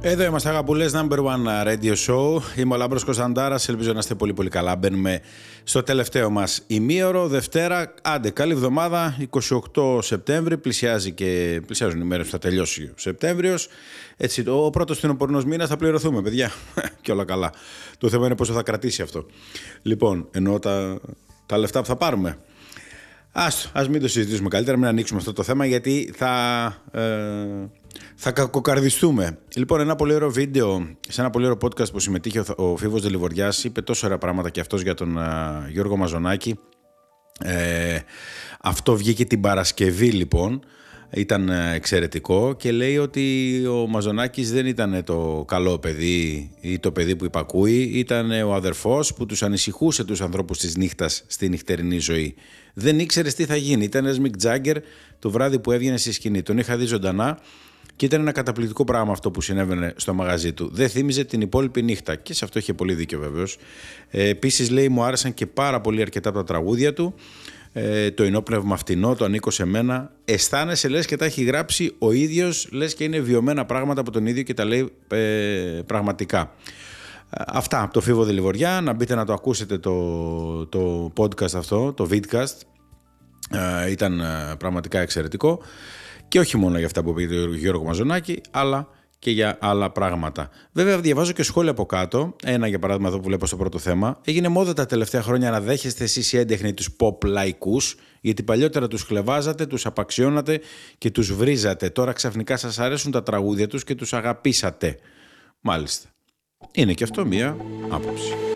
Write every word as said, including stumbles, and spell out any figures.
Εδώ είμαστε, αγαπουλές, Number One Radio Show. Είμαι ο Λάμπρος Κωνσταντάρας. Ελπίζω να είστε πολύ πολύ καλά. Μπαίνουμε στο τελευταίο μας ημίωρο, Δευτέρα. Άντε, καλή εβδομάδα, είκοσι οκτώ Σεπτέμβρη. Πλησιάζει και πλησιάζουν οι μέρες που θα τελειώσει ο Σεπτέμβριος. Έτσι, ο πρώτος φθινοπορεινός μήνας θα πληρωθούμε, παιδιά. Και όλα καλά. Το θέμα είναι πόσο θα κρατήσει αυτό. Λοιπόν, εννοώ τα, τα λεφτά που θα πάρουμε. Ας, ας μην το συζητήσουμε καλύτερα, μην ανοίξουμε αυτό το θέμα, γιατί θα, ε, θα κακοκαρδιστούμε. Λοιπόν, ένα πολύ ωραίο βίντεο, σε ένα πολύ ωραίο podcast που συμμετείχε ο, ο Φίβος Δελιβοριάς, είπε τόσο ωραία πράγματα και αυτός για τον uh, Γιώργο Μαζονάκη. Ε, αυτό βγήκε την Παρασκευή, λοιπόν. Ήταν εξαιρετικό και λέει ότι ο Μαζονάκης δεν ήταν το καλό παιδί ή το παιδί που υπακούει, ήταν ο αδερφός που τους ανησυχούσε τους ανθρώπους της νύχτας στη νυχτερινή ζωή. Δεν ήξερες τι θα γίνει. Ήταν ένας Μικ Τζάγκερ το βράδυ που έβγαινε στη σκηνή. Τον είχα δει ζωντανά και ήταν ένα καταπληκτικό πράγμα αυτό που συνέβαινε στο μαγαζί του. Δεν θύμιζε την υπόλοιπη νύχτα και σε αυτό είχε πολύ δίκιο, βέβαιος. Ε, επίσης, λέει, μου άρεσαν και πάρα πολύ αρκετά από τα τραγούδια του. Ε, το ενόπνευμα φτηνό, το ανήκω σε μένα. Αισθάνεσαι, λες, και τα έχει γράψει ο ίδιος, λες και είναι βιωμένα πράγματα από τον ίδιο και τα λέει ε, πραγματικά. Αυτά από το Φίβο Δελιβοριά. Να μπείτε να το ακούσετε το, το podcast αυτό, το vidcast. Ε, ήταν ε, πραγματικά εξαιρετικό. Και όχι μόνο για αυτά που είπε ο Γιώργο Μαζονάκη, αλλά και για άλλα πράγματα. Βέβαια, διαβάζω και σχόλια από κάτω. Ένα, για παράδειγμα, εδώ που βλέπω στο πρώτο θέμα. Έγινε μόδα τα τελευταία χρόνια να δέχεστε εσείς οι έντεχνοι τους pop λαϊκούς, γιατί παλιότερα τους χλεβάζατε, τους απαξιώνατε και τους βρίζατε. Τώρα ξαφνικά σας αρέσουν τα τραγούδια τους και τους αγαπήσατε. Μάλιστα. Είναι και αυτό μία άποψη.